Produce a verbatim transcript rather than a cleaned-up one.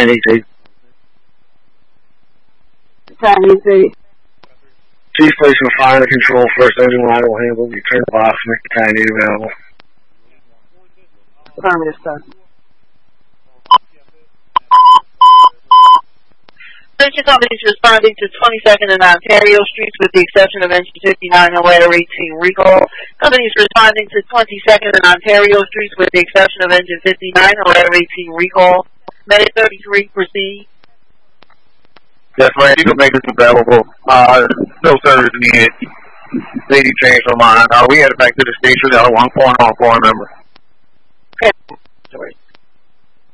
E T. Battalion E T. Chief Policeman Fire and Control, first engine light will handle the turn box, make the Battalion E T available. Affirmative, sir. Attention companies responding to twenty-second and Ontario Streets with the exception of engine fifty-nine and letter eighteen recall. Companies responding to twenty-second and Ontario Streets with the exception of engine fifty-nine and letter eighteen recall. May thirty-three proceed. Yes, ma'am, you can make this available. Uh, no service needed. Lady changed her mind. Uh, we headed back to the station. Got a one point on four number. Okay. Sorry.